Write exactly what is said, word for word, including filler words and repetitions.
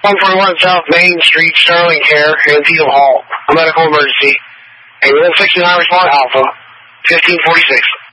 one forty-one South Main Street, Sterling Care, Antietam Hall. A medical emergency. A one sixty-nine respond Alpha, fifteen forty-six.